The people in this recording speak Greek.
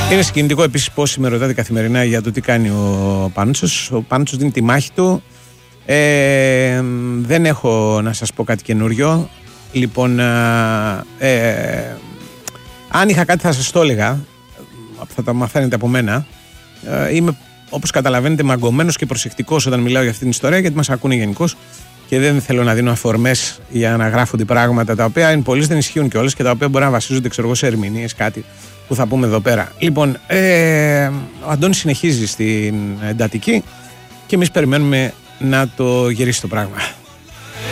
Είναι συγκινητικό επίσης πώς με ρωτάτε καθημερινά για το τι κάνει ο Πάντσος. Ο Πάντσος δίνει τη μάχη του. Δεν έχω να σας πω κάτι καινούριο. Λοιπόν, αν είχα κάτι θα σας το έλεγα. Θα τα μαθαίνετε από μένα. Είμαι, όπως καταλαβαίνετε, μαγκωμένος και προσεκτικός όταν μιλάω για αυτήν την ιστορία, γιατί μας ακούνε γενικώς και δεν θέλω να δίνω αφορμές για να γράφονται πράγματα τα οποία εν πολλοίς δεν ισχύουν κιόλας και τα οποία μπορεί να βασίζονται, ξέρω εγώ, σε ερμηνείες, κάτι που θα πούμε εδώ πέρα. Λοιπόν, ο Αντώνης συνεχίζει στην εντατική και εμείς περιμένουμε να το γυρίσει το πράγμα.